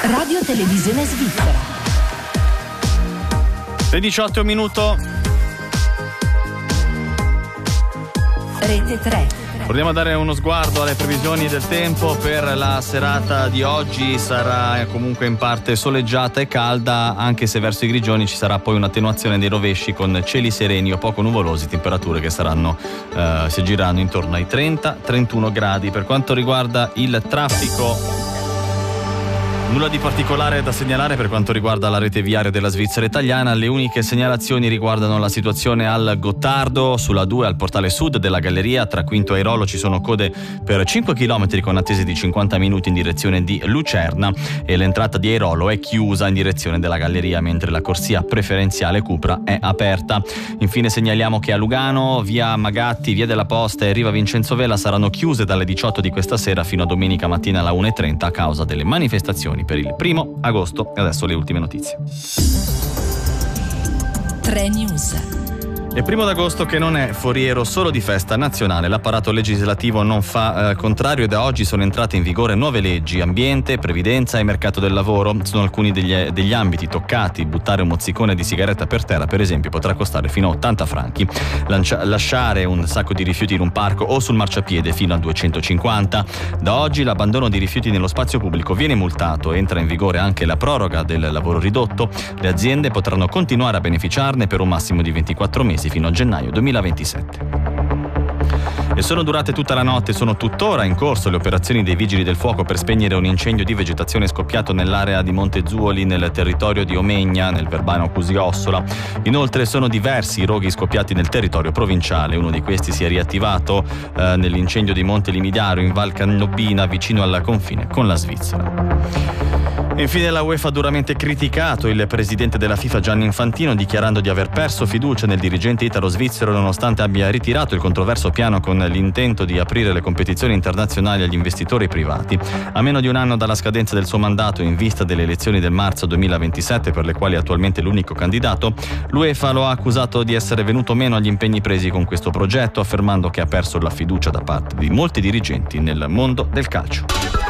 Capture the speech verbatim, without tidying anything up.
Radio Televisione Svizzera. Le diciotto minuto. Rete tre. Proviamo a dare uno sguardo alle previsioni del tempo per la serata di oggi. Sarà comunque in parte soleggiata e calda, anche se verso i grigioni ci sarà poi un'attenuazione dei rovesci con cieli sereni o poco nuvolosi, temperature che saranno eh, si aggireranno intorno ai trenta trentuno gradi. Per quanto riguarda il traffico, nulla di particolare da segnalare per quanto riguarda la rete viaria della Svizzera italiana. Le uniche segnalazioni riguardano la situazione al Gottardo, sulla due al portale sud della galleria. Tra Quinto e Airolo ci sono code per cinque chilometri con attese di cinquanta minuti in direzione di Lucerna, e l'entrata di Airolo è chiusa in direzione della galleria, mentre la corsia preferenziale Cupra è aperta. Infine segnaliamo che a Lugano via Magatti, via della Posta e Riva Vincenzo Vela saranno chiuse dalle diciotto di questa sera fino a domenica mattina alla una e trenta a causa delle manifestazioni per il primo agosto. E adesso le ultime notizie. tre News. Il primo d'agosto che non è foriero solo di festa nazionale. L'apparato legislativo non fa eh, contrario e da oggi sono entrate in vigore nuove leggi: ambiente, previdenza e mercato del lavoro. Sono alcuni degli, degli ambiti toccati. Buttare un mozzicone di sigaretta per terra, per esempio, potrà costare fino a ottanta franchi. Lancia, lasciare un sacco di rifiuti in un parco o sul marciapiede fino a duecentocinquanta. Da oggi l'abbandono di rifiuti nello spazio pubblico viene multato. Entra in vigore anche la proroga del lavoro ridotto. Le aziende potranno continuare a beneficiarne per un massimo di ventiquattro mesi fino a gennaio duemilaventisette. E sono durate tutta la notte. Sono tuttora in corso le operazioni dei vigili del fuoco per spegnere un incendio di vegetazione scoppiato nell'area di Montezuoli, nel territorio di Omegna, nel Verbano Cusiossola. Inoltre sono diversi i roghi scoppiati nel territorio provinciale. Uno di questi si è riattivato eh, nell'incendio di Monte Limidiaro in Val Cannobina, vicino al confine con la Svizzera. Infine la UEFA ha duramente criticato il presidente della FIFA Gianni Infantino, dichiarando di aver perso fiducia nel dirigente italo-svizzero nonostante abbia ritirato il controverso piano con l'intento di aprire le competizioni internazionali agli investitori privati. A meno di un anno dalla scadenza del suo mandato, in vista delle elezioni del marzo duemilaventisette, per le quali è attualmente l'unico candidato, l'UEFA lo ha accusato di essere venuto meno agli impegni presi con questo progetto, affermando che ha perso la fiducia da parte di molti dirigenti nel mondo del calcio.